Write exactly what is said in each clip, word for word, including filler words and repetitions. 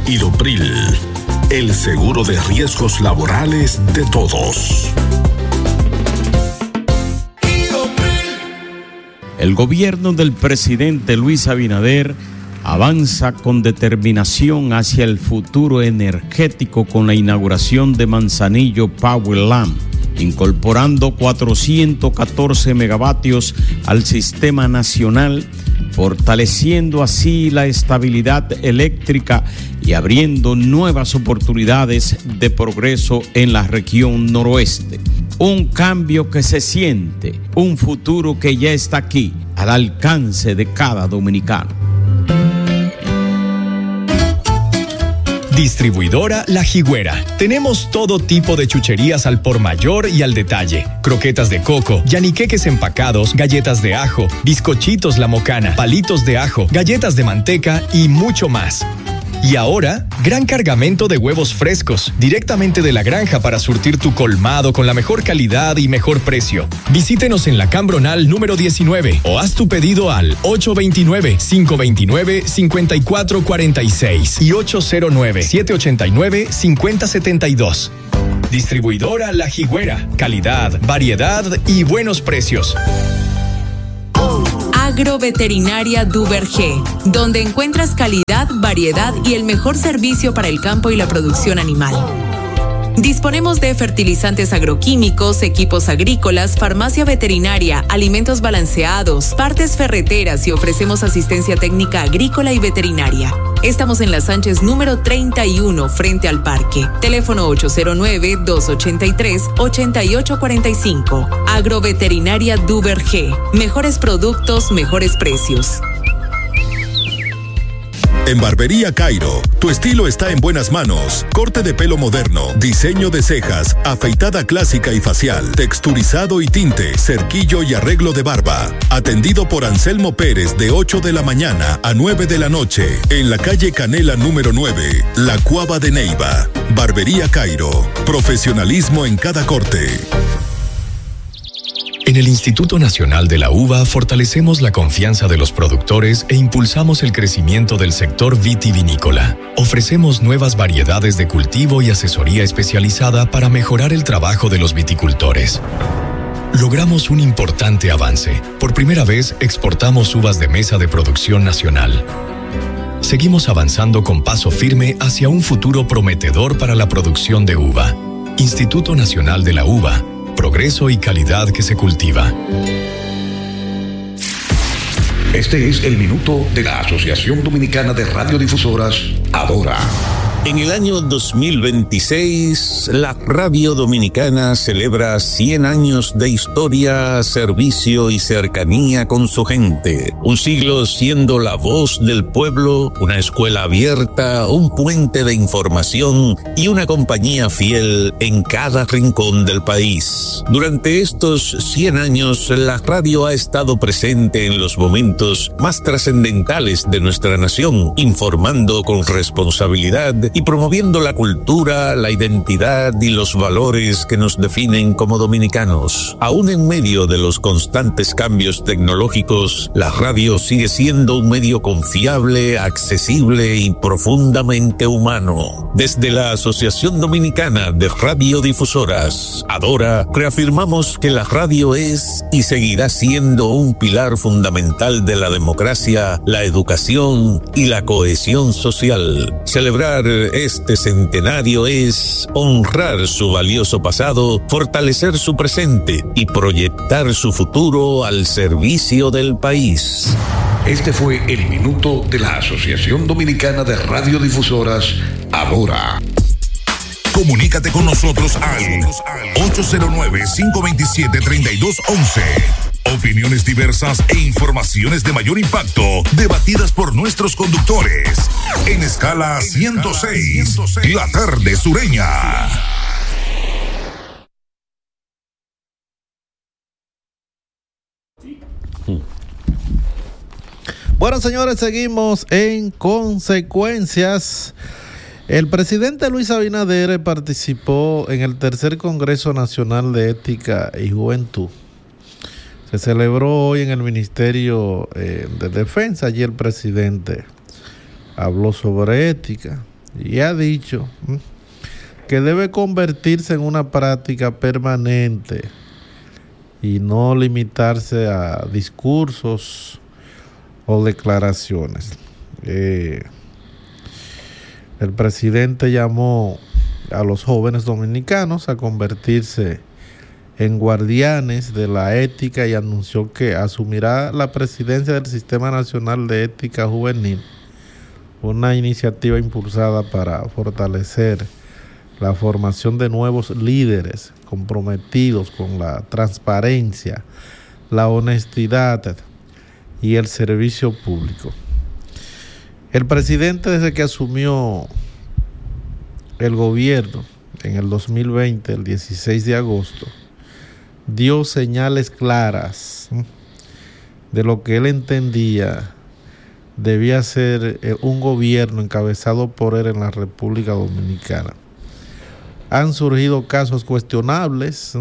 Ilopril, el seguro de riesgos laborales de todos. El gobierno del presidente Luis Abinader avanza con determinación hacia el futuro energético con la inauguración de Manzanillo Powerland, incorporando cuatrocientos catorce megavatios al sistema nacional, fortaleciendo así la estabilidad eléctrica y abriendo nuevas oportunidades de progreso en la región noroeste. Un cambio que se siente, un futuro que ya está aquí, al alcance de cada dominicano. Distribuidora La Jigüera. Tenemos todo tipo de chucherías al por mayor y al detalle. Croquetas de coco, yaniqueques empacados, galletas de ajo, bizcochitos La Mocana, palitos de ajo, galletas de manteca y mucho más. Y ahora, gran cargamento de huevos frescos, directamente de la granja para surtir tu colmado con la mejor calidad y mejor precio. Visítenos en la Cambronal número diecinueve o haz tu pedido al ocho dos nueve, cinco dos nueve, cinco cuatro cuatro seis y ocho cero nueve, siete ocho nueve, cinco cero siete dos. Distribuidora La Jigüera. Calidad, variedad y buenos precios. Agroveterinaria Duvergé, donde encuentras calidad, variedad y el mejor servicio para el campo y la producción animal. Disponemos de fertilizantes agroquímicos, equipos agrícolas, farmacia veterinaria, alimentos balanceados, partes ferreteras y ofrecemos asistencia técnica agrícola y veterinaria. Estamos en la Sánchez número treinta y uno, frente al parque. Teléfono ocho cero nueve, dos ocho tres, ocho ocho cuatro cinco. Agroveterinaria Duvergé. Mejores productos, mejores precios. En Barbería Cairo, tu estilo está en buenas manos. Corte de pelo moderno, diseño de cejas, afeitada clásica y facial, texturizado y tinte, cerquillo y arreglo de barba. Atendido por Anselmo Pérez de ocho de la mañana a nueve de la noche, en la calle Canela número nueve, La Cuava de Neiva. Barbería Cairo, profesionalismo en cada corte. En el Instituto Nacional de la Uva fortalecemos la confianza de los productores e impulsamos el crecimiento del sector vitivinícola. Ofrecemos nuevas variedades de cultivo y asesoría especializada para mejorar el trabajo de los viticultores. Logramos un importante avance. Por primera vez exportamos uvas de mesa de producción nacional. Seguimos avanzando con paso firme hacia un futuro prometedor para la producción de uva. Instituto Nacional de la Uva. Progreso y calidad que se cultiva. Este es el minuto de la Asociación Dominicana de Radiodifusoras, Adora. En el año dos mil veintiséis, la radio dominicana celebra cien años de historia, servicio y cercanía con su gente. Un siglo siendo la voz del pueblo, una escuela abierta, un puente de información y una compañía fiel en cada rincón del país. Durante estos cien años, la radio ha estado presente en los momentos más trascendentales de nuestra nación, informando con responsabilidad y promoviendo la cultura, la identidad y los valores que nos definen como dominicanos. Aún en medio de los constantes cambios tecnológicos, la radio sigue siendo un medio confiable, accesible y profundamente humano. Desde la Asociación Dominicana de Radiodifusoras, Adora, reafirmamos que la radio es y seguirá siendo un pilar fundamental de la democracia, la educación y la cohesión social. Celebrar este centenario es honrar su valioso pasado, fortalecer su presente y proyectar su futuro al servicio del país. Este fue el minuto de la Asociación Dominicana de Radiodifusoras, Adora. Comunícate con nosotros al ocho cero nueve, cinco dos siete, tres dos uno uno. Opiniones diversas e informaciones de mayor impacto, debatidas por nuestros conductores. En escala ciento seis, la tarde sureña. Bueno, señores, seguimos en consecuencias. El presidente Luis Abinader participó en el tercer Congreso Nacional de Ética y Juventud. Se celebró hoy en el Ministerio eh, de Defensa. Allí el presidente habló sobre ética y ha dicho que debe convertirse en una práctica permanente y no limitarse a discursos o declaraciones. Eh, el presidente llamó a los jóvenes dominicanos a convertirse en guardianes de la ética y anunció que asumirá la presidencia del Sistema Nacional de Ética Juvenil, una iniciativa impulsada para fortalecer la formación de nuevos líderes comprometidos con la transparencia, la honestidad y el servicio público. El presidente, desde que asumió el gobierno en el dos mil veinte, el dieciséis de agosto, dio señales claras de lo que él entendía debía ser un gobierno encabezado por él en la República Dominicana. Han surgido casos cuestionables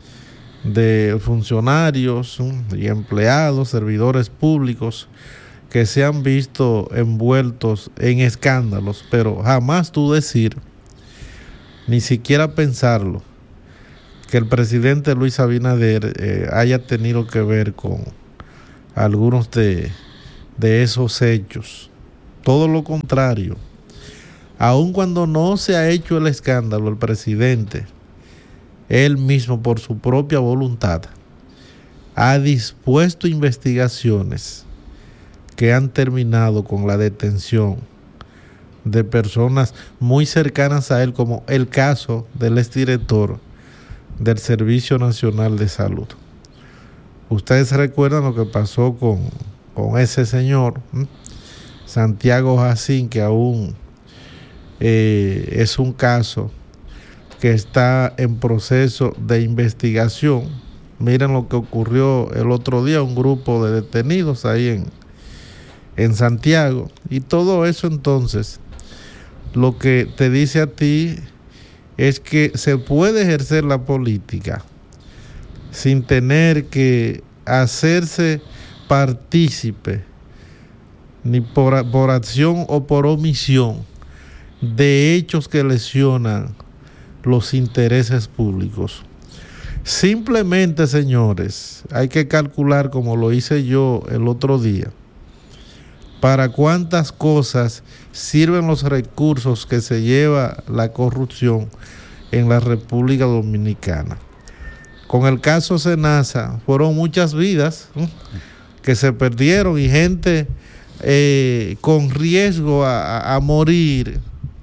de funcionarios y empleados, servidores públicos que se han visto envueltos en escándalos, pero jamás tú decir, ni siquiera pensarlo, que el presidente Luis Abinader eh, haya tenido que ver con algunos de, de esos hechos. Todo lo contrario. Aun cuando no se ha hecho el escándalo, el presidente, él mismo por su propia voluntad, ha dispuesto investigaciones que han terminado con la detención de personas muy cercanas a él, como el caso del exdirector del Servicio Nacional de Salud. Ustedes recuerdan lo que pasó con, con ese señor, ¿eh? Santiago Jacín, que aún eh, es un caso que está en proceso de investigación. Miren lo que ocurrió el otro día, un grupo de detenidos ahí en, en Santiago. Y todo eso, entonces, lo que te dice a ti es que se puede ejercer la política sin tener que hacerse partícipe, ni por, por acción o por omisión, de hechos que lesionan los intereses públicos. Simplemente, señores, hay que calcular, como lo hice yo el otro día, para cuántas cosas sirven los recursos que se lleva la corrupción en la República Dominicana. Con el caso Senasa fueron muchas vidas ¿eh? que se perdieron y gente eh, con riesgo a, a morir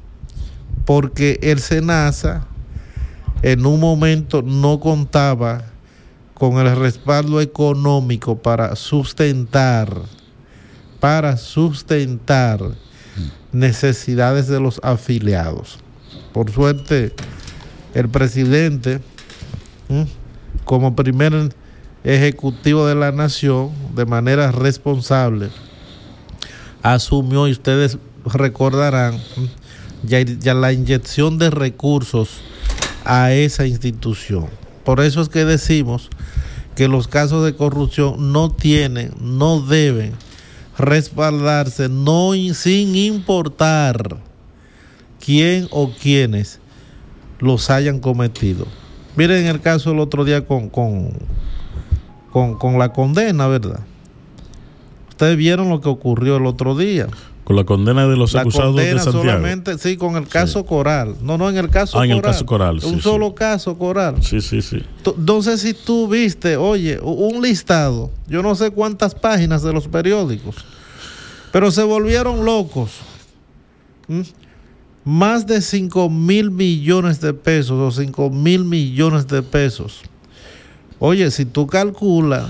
porque el Senasa en un momento no contaba con el respaldo económico para sustentar para sustentar necesidades de los afiliados. Por suerte, el presidente, ¿eh? como primer ejecutivo de la nación, de manera responsable, asumió, y ustedes recordarán, ya, ya la inyección de recursos a esa institución. Por eso es que decimos que los casos de corrupción no tienen, no deben respaldarse, no sin importar quién o quiénes los hayan cometido. Miren el caso el otro día con, con, con, con la condena, ¿verdad? Ustedes vieron lo que ocurrió el otro día. Con la condena de los la acusados de Santiago. Solamente, sí, con el caso sí. Coral. No, no, en el caso ah, Coral. en el caso Coral, sí, Un sí. solo caso Coral. Sí, sí, sí. Entonces, si tú viste, oye, un listado, yo no sé cuántas páginas de los periódicos, pero se volvieron locos. ¿Mm? Más de cinco mil millones de pesos o cinco mil millones de pesos. Oye, si tú calculas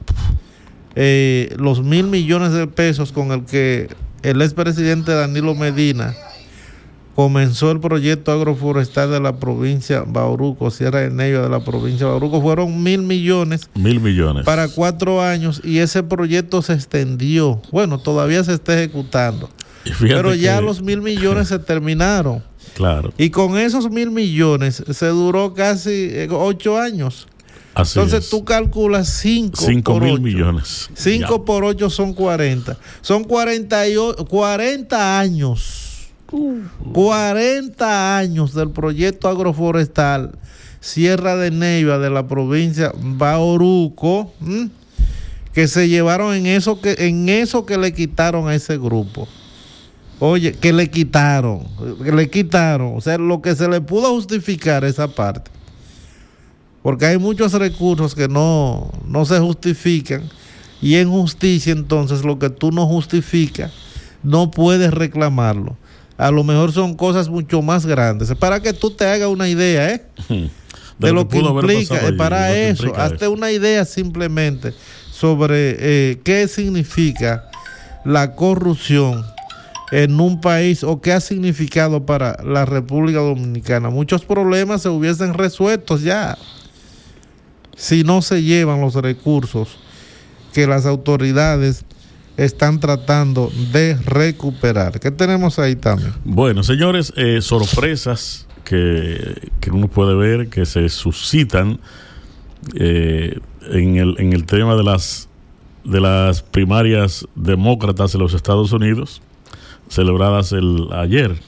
eh, los mil millones de pesos con el que el expresidente Danilo Medina comenzó el proyecto agroforestal de la provincia Bauruco, Sierra de Neiva de la provincia Bauruco, fueron mil millones. Mil millones. Para cuatro años, y ese proyecto se extendió. Bueno, todavía se está ejecutando. Pero ya que... los mil millones se terminaron. Claro. Y con esos mil millones se duró casi ocho años. Así Entonces es. tú calculas cinco, cinco por mil ocho. millones. cinco ya. por ocho son cuarenta. Son cuarenta, y, cuarenta años cuarenta años del proyecto agroforestal Sierra de Neiva de la provincia Bauruco, ¿m? que se llevaron en eso que en eso que le quitaron a ese grupo. Oye, que le quitaron, que le quitaron, o sea, lo que se le pudo justificar esa parte. Porque hay muchos recursos que no, no se justifican, y en justicia entonces lo que tú no justificas no puedes reclamarlo. A lo mejor son cosas mucho más grandes. Para que tú te hagas una idea, ¿eh? de, de lo, lo que implica, eh, para eso, hazte una idea simplemente sobre eh, qué significa la corrupción en un país o qué ha significado para la República Dominicana. Muchos problemas se hubiesen resueltos ya si no se llevan los recursos que las autoridades están tratando de recuperar. ¿Qué tenemos ahí también? Bueno, señores, eh, sorpresas que, que uno puede ver que se suscitan eh, en el en el tema de las de las primarias demócratas en los Estados Unidos celebradas el ayer.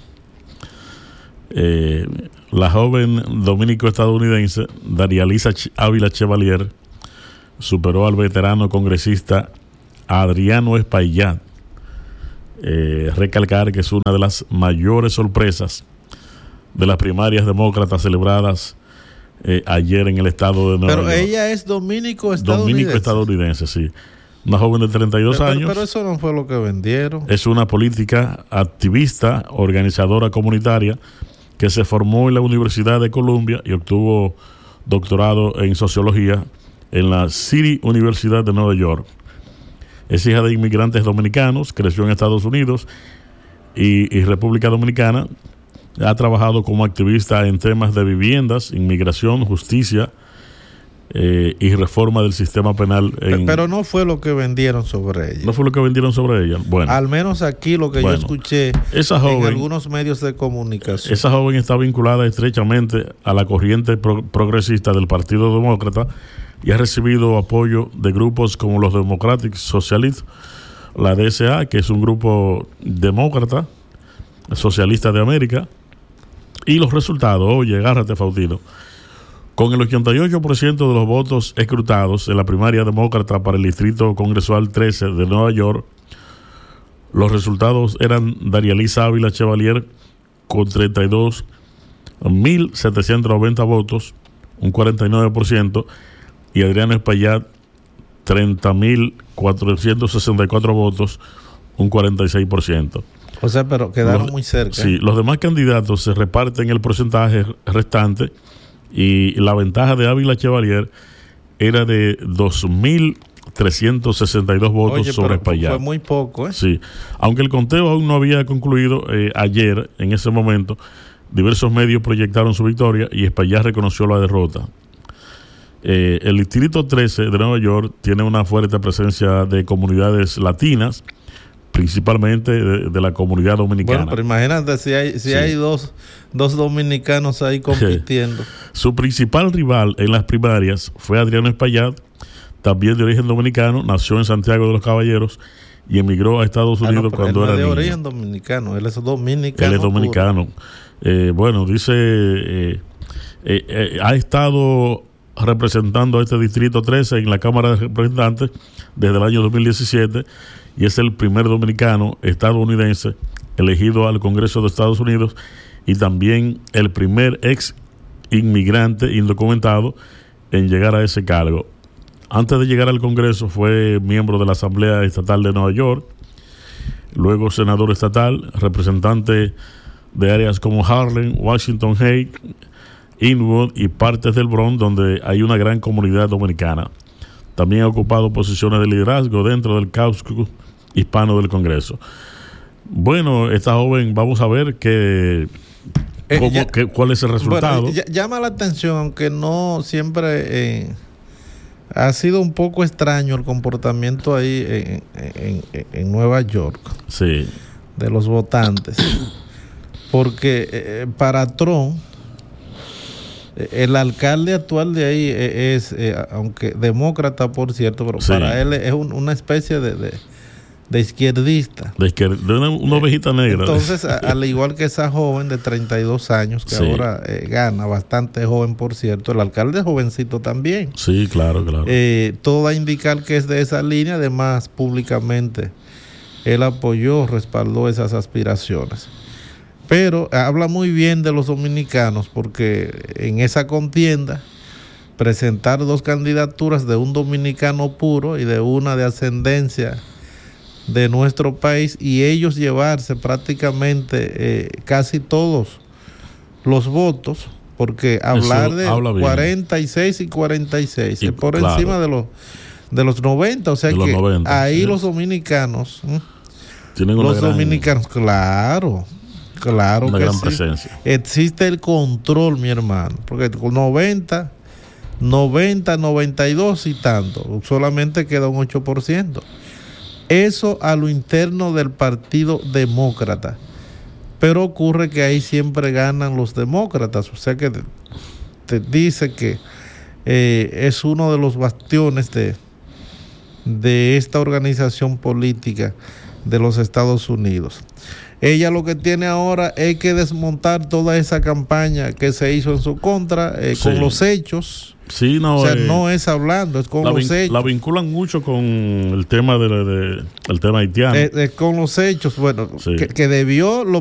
Eh, la joven dominico-estadounidense Darialisa Ávila Chevalier superó al veterano congresista Adriano Espaillat. Eh, recalcar que es una de las mayores sorpresas de las primarias demócratas celebradas eh, ayer en el estado de Nueva York. Pero ella es dominico-estadounidense. Dominico-estadounidense, sí. Una joven de treinta y dos pero, años. Pero, pero eso no fue lo que vendieron. Es una política, activista, organizadora comunitaria que se formó en la Universidad de Columbia y obtuvo doctorado en sociología en la City Universidad de Nueva York. Es hija de inmigrantes dominicanos, creció en Estados Unidos y, y República Dominicana. Ha trabajado como activista en temas de viviendas, inmigración, justicia eh, y reforma del sistema penal. En, pero no fue lo que vendieron sobre ella. No fue lo que vendieron sobre ella. Bueno, al menos aquí lo que bueno, yo escuché esa joven, en algunos medios de comunicación. Esa joven está vinculada estrechamente a la corriente pro, progresista del Partido Demócrata y ha recibido apoyo de grupos como los Democratic Socialists, la D S A, que es un grupo demócrata, socialista de América, y los resultados, oye, agárrate, Faustino, con el ochenta y ocho por ciento de los votos escrutados en la primaria demócrata para el Distrito Congresual trece de Nueva York, los resultados eran Darialisa Ávila Chevalier con treinta y dos mil setecientos noventa votos, un cuarenta y nueve por ciento, y Adriano Espaillat treinta mil cuatrocientos sesenta y cuatro votos, un cuarenta y seis por ciento. O sea, pero quedaron los, muy cerca. Sí, los demás candidatos se reparten el porcentaje restante y la ventaja de Ávila Chevalier era de dos mil trescientos sesenta y dos votos. Oye, sobre Espaillat. Fue muy poco, ¿eh? Sí, aunque el conteo aún no había concluido eh, ayer, en ese momento, diversos medios proyectaron su victoria y Espaillat reconoció la derrota. Eh, el Distrito trece de Nueva York tiene una fuerte presencia de comunidades latinas, principalmente de, de la comunidad dominicana. Bueno, pero imagínate si hay si sí. hay dos, dos dominicanos ahí compitiendo. Su principal rival en las primarias fue Adriano Espaillat, también de origen dominicano, nació en Santiago de los Caballeros y emigró a Estados Unidos ah, no, cuando él era de niño. origen dominicano, él es dominicano. Él es dominicano. Eh, bueno, dice, eh, eh, eh, ha estado representando a este Distrito trece en la Cámara de Representantes desde el año dos mil diecisiete y es el primer dominicano estadounidense elegido al Congreso de Estados Unidos y también el primer ex inmigrante indocumentado en llegar a ese cargo. Antes de llegar al Congreso fue miembro de la Asamblea Estatal de Nueva York, luego senador estatal, representante de áreas como Harlem, Washington Heights, Inwood y partes del Bronx, donde hay una gran comunidad dominicana. También ha ocupado posiciones de liderazgo dentro del caucus hispano del Congreso. Bueno, esta joven, vamos a ver qué, cómo, eh, ya, qué cuál es el resultado. Bueno, llama la atención, aunque no siempre eh, ha sido un poco extraño el comportamiento ahí en, en, en Nueva York, sí, de los votantes, porque eh, para Trump el alcalde actual de ahí es, eh, aunque demócrata por cierto, pero sí, para él es un, una especie de, de, de izquierdista. De, izquier- de una, una ovejita negra. Entonces, a, al igual que esa joven de treinta y dos años, que Sí. ahora eh, gana, bastante joven por cierto, el alcalde es jovencito también. Sí, claro, claro. Eh, todo da a indicar que es de esa línea, además públicamente él apoyó, respaldó esas aspiraciones. Pero habla muy bien de los dominicanos porque en esa contienda presentar dos candidaturas de un dominicano puro y de una de ascendencia de nuestro país y ellos llevarse prácticamente eh, casi todos los votos, porque hablar Eso de habla bien. cuarenta y seis y cuarenta y seis Y es por claro. encima de los de los noventa, o sea De los que noventa, ahí sí. los dominicanos, ¿eh? Tienen una los gran, dominicanos, claro, claro una que gran sí. presencia. Existe el control, mi hermano, porque con noventa, noventa, noventa y dos y tanto, solamente queda un ocho por ciento. Eso a lo interno del Partido Demócrata. Pero ocurre que ahí siempre ganan los demócratas, o sea que te, te dice que eh, es uno de los bastiones de, de esta organización política de los Estados Unidos. Ella lo que tiene ahora es que desmontar toda esa campaña que se hizo en su contra eh, Sí. con los hechos. Sí, no, O sea, eh, no es hablando, es con la, los vin- hechos. la vinculan mucho con el tema de, de- el tema haitiano. Eh, eh, con los hechos, bueno, Sí. que, que debió, lo